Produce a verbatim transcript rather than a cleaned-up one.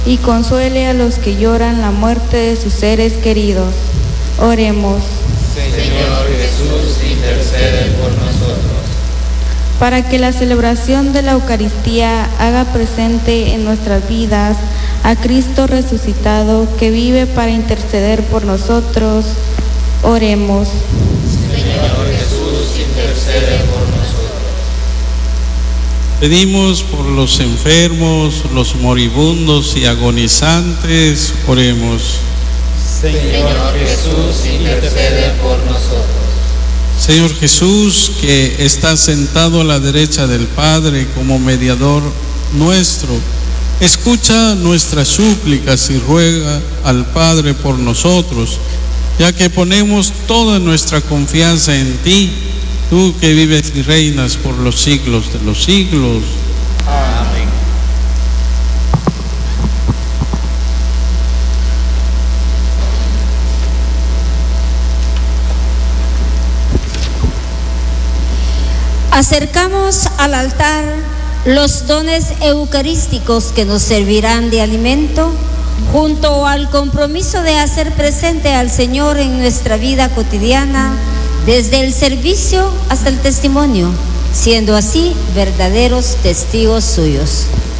y consuele a los que lloran la muerte de sus seres queridos. Oremos. Señor Jesús, intercede por nosotros. Para que la celebración de la Eucaristía haga presente en nuestras vidas a Cristo resucitado, que vive para interceder por nosotros. Oremos. Señor Jesús, intercede por nosotros. Pedimos por los enfermos, los moribundos y agonizantes. Oremos. Señor Jesús, intercede por nosotros. Señor Jesús, que está sentado a la derecha del Padre como mediador nuestro, escucha nuestras súplicas y ruega al Padre por nosotros, ya que ponemos toda nuestra confianza en ti, tú que vives y reinas por los siglos de los siglos. Amén. Acercamos al altar los dones eucarísticos que nos servirán de alimento, junto al compromiso de hacer presente al Señor en nuestra vida cotidiana, desde el servicio hasta el testimonio, siendo así verdaderos testigos suyos.